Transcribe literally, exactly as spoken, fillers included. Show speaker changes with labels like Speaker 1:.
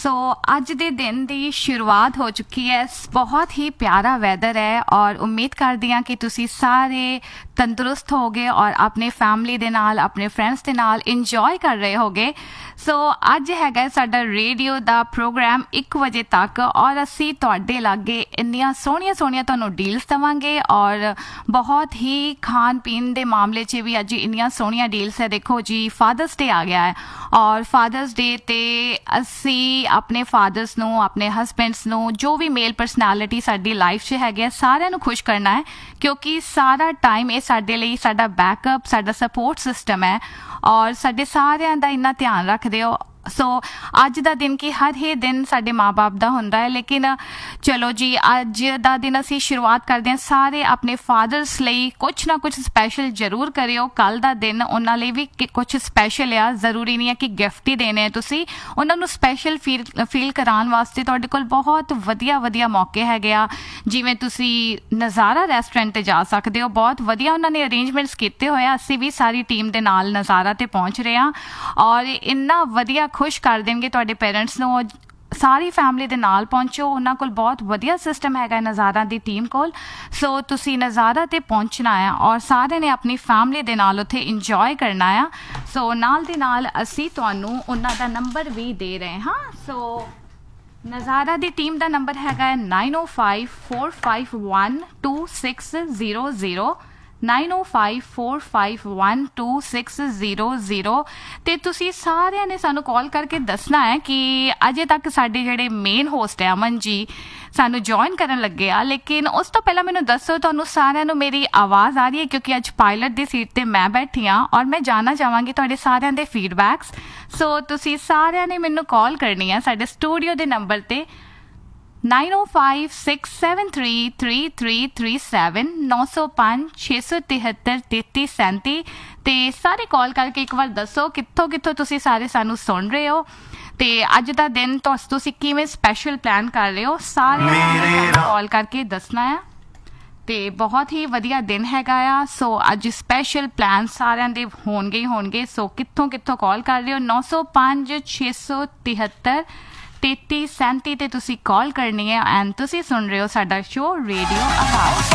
Speaker 1: सो अज दे दिन की शुरुआत हो चुकी है। बहुत ही प्यारा वैदर है और उम्मीद करदी हां कि तुसी सारे तंदुरुस्त होगे और अपने फैमिली दे नाल अपने फ्रेंड्स दे नाल इंजॉय कर रहे होगे। सो अज हैगा साडा रेडियो दा प्रोग्राम एक बजे तक और असी तुहाडे लागे इन्नियां सोहणियां सोहणियां तुहानूं डील्स देवांगे और बहुत ही खान पीन दे मामले च भी अज इन्नियां सोहणियां डील्स है। देखो जी फादर्स डे आ गया है और फादर्स डे ते असी अपने फादर्स नूं अपने हसबैंड्स नूं जो भी मेल परसनैलिटी साडी लाइफ च हैगे सारिਆਂ ਨੂੰ खुश करना है क्योंकि सारा टाइम ये साडे लई साडा बैकअप साडा सपोर्ट सिस्टम है और साडे सारिਆਂ ਦਾ इन्ना ध्यान रखदे हो। सो अज का दिन की हर ही दिन साडे माँ बाप का होंदा है लेकिन चलो जी अज का दिन असी शुरुआत करते हैं सारे अपने फादर्स लई कुछ ना कुछ स्पैशल जरूर करियो। कल का दिन उन्हां लई भी कुछ स्पैशल आ, जरूरी नहीं है कि गिफ्ट ही देने हैं तुसी उन्हां नूं स्पैशल फील फील कराउण वास्ते तुहाडे कोल बहुत वधिया वधिया मौके हैगे आ। जिवें तुसी नज़ारा रेस्टोरेंट ते जा सकदे हो, बहुत वधिया उन्हां ने अरेंजमेंट्स कीते होए। असी भी सारी टीम दे नाल नज़ारा ते पहुंच रहे हां और इन्ना वधिया खुश कर देंगे तुहाडे पेरेंट्स नूं। सारी फैमिली दे नाल पहुंचो, उन्हां कोल बहुत वधिया सिस्टम हैगा नज़ारा दी टीम कोल। सो तुसी नज़ारा ते पहुंचना है और सारे ने अपनी फैमिली दे नाल उत्थे इंजॉय करना है। सो नाल दे नाल असी तुहानूं उन्हां दा नंबर भी दे रहे हाँ। सो नज़ारा दी टीम दा नंबर हैगा नाइन ओ five four five one two six zero zero nine ओ five four five one two six zero zero. तो तुसी सारिਆਂ ने सानू कॉल करके दसना है कि अजे तक साडे जेडे मेन होस्ट है अमन जी सानू जॉइन करन लगे आ, लेकिन उस तो पहला मैनू दसो तुहानू सारिਆਂ ਨੂੰ मेरी आवाज़ आ रही है क्योंकि अज पायलट दी सीट ते मैं बैठी हाँ और मैं जानना चाहांगी तुहाडे सारिਆਂ दे फीडबैक्स। सो तुसी सारिਆਂ ने मैनू कॉल करनी है साडे स्टूडियो दे नंबर ते नाइन ओ five six seven three three three three seven नौ सौ पाँच छे सौ तिहत्तर तेती सैंती। तो सारे कॉल करके एक बार दसो कित्थों कित्थों तुसी सारे सानू सुन रहे हो ते अज दा दिन तुसी किवें स्पैशल प्लान कर रहे हो सारे कॉल करके दसना है। तो बहुत ही वधिया दिन हैगा आ। सो अज स्पैशल प्लान सारिਆਂ ਦੇ होणगे ही होणगे। सो कित्थों कित्थों कॉल कर रहे हो नौ सौ पाँच छे सौ तिहत्तर तेती सैंती ते तुसी कॉल करनी है एंड तुसी सुन रहे हो साडा शो रेडियो आवाज़।